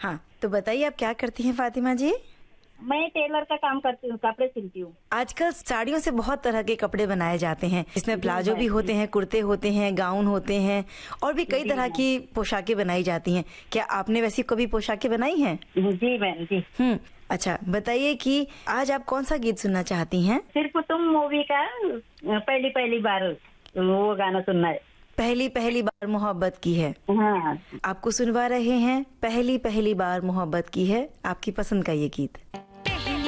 हाँ, तो बताइए आप क्या करती हैं फातिमा जी? मैं टेलर का काम करती हूँ, कपड़े सिलती हूँ। आजकल साड़ियों से बहुत तरह के कपड़े बनाए जाते हैं, इसमें जी प्लाजो भी मैम, होते हैं, कुर्ते होते हैं, गाउन होते हैं और भी कई जी तरह मैम, की पोशाकें बनाई जाती हैं। क्या आपने वैसी कभी पोशाकें बनाई हैं? जी मैम जी। अच्छा, बताइए कि आज आप कौन सा गीत सुनना चाहती हैं? सिर्फ तुम मूवी का पहली पहली बार वो गाना सुनना है। पहली पहली बार मोहब्बत की है। हाँ। आपको सुनवा रहे हैं पहली पहली बार मोहब्बत की है, आपकी पसंद का ये गीत।